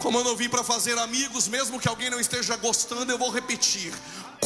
Como eu não vim para fazer amigos, mesmo que alguém não esteja gostando, eu vou repetir: